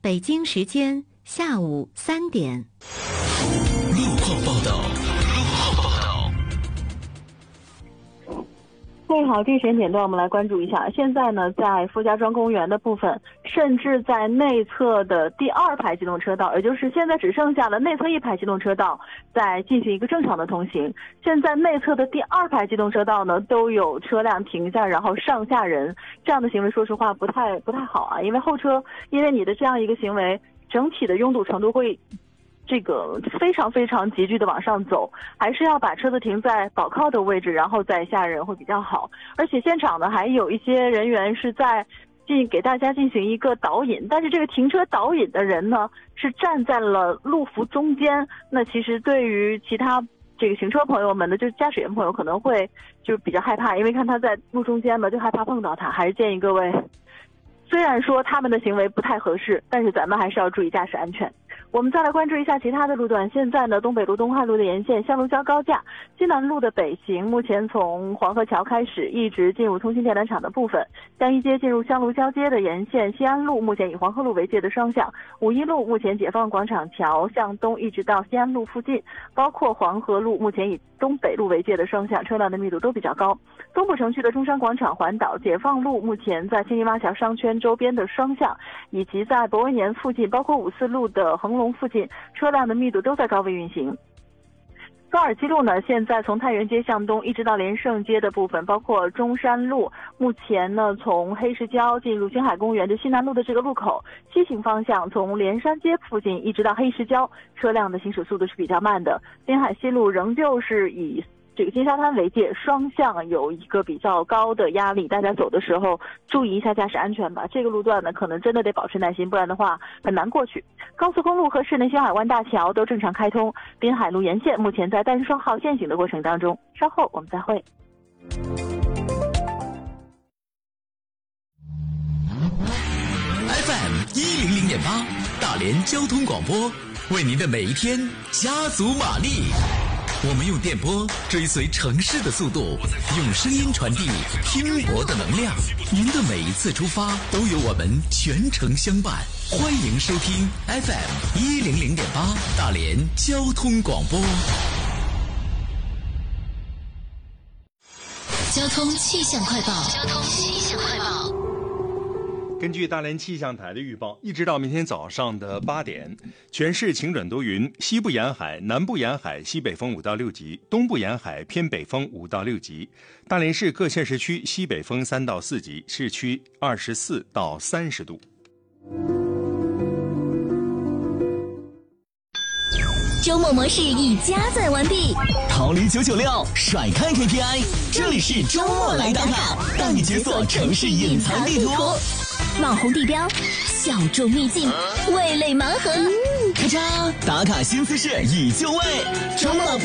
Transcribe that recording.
北京时间下午3点。 路况报道。 各位好，这时间点段我们来关注一下。现在呢，在傅家庄公园的部分，甚至在内侧的第2排机动车道，也就是现在只剩下了内侧1排机动车道在进行一个正常的通行。现在内侧的第2排机动车道呢，都有车辆停下，然后上下人，这样的行为说实话不太好啊，因为后车因为你的这样一个行为，整体的拥堵程度会这个非常急剧的往上走，还是要把车子停在保靠的位置，然后再下人会比较好。而且现场呢还有一些人员是在给大家进行一个导引，但是这个停车导引的人呢是站在了路幅中间。那其实对于其他这个行车朋友们的，就是驾驶员朋友可能会就比较害怕，因为看他在路中间嘛，就害怕碰到他。还是建议各位，虽然说他们的行为不太合适，但是咱们还是要注意驾驶安全。我们再来关注一下其他的路段。现在呢，东北路东汉路的沿线向路交高架，西南路的北行目前从黄河桥开始一直进入通信电缆厂的部分，江一街进入向路交接的沿线西安路目前以黄河路为界的双向，五一路目前解放广场桥向东一直到西安路附近，包括黄河路目前以东北路为界的双向，车辆的密度都比较高。东部城区的中山广场环岛解放路目前在青泥洼桥商圈周边的双向，以及在博威年附近，包括5四路的恒隆附近，车辆的密度都在高位运行。高尔基路呢，现在从太原街向东一直到连胜街的部分，包括中山路，目前呢从黑石礁进入星海公园的西南路的这个路口，西行方向从连山街附近一直到黑石礁，车辆的行驶速度是比较慢的。滨海西路仍旧是以这个金沙滩为界，双向有一个比较高的压力，大家走的时候注意一下驾驶安全吧。这个路段呢，可能真的得保持耐心，不然的话很难过去。高速公路和市内星海湾大桥都正常开通，滨海路沿线目前在单双号限行的过程当中。稍后我们再会。 FM100.8大连交通广播，为您的每一天加足马力。我们用电波追随城市的速度，用声音传递拼搏的能量。您的每一次出发都有我们全程相伴。欢迎收听 FM100.8大连交通广播。 交通气象快报。 根据大连气象台的预报，一直到明天早上的8点，全市晴转多云，西部沿海、南部沿海西北风5到6级，东部沿海偏北风5到6级。大连市各县市区西北风3到4级，市区24到30度。 周末模式已加载完毕， 逃离996，甩开 KPI， 这里是周末来打卡，带你解锁城市隐藏地图。 网红地标，小众秘境，味蕾盲盒， 咔嚓，打卡新姿势已就位，周末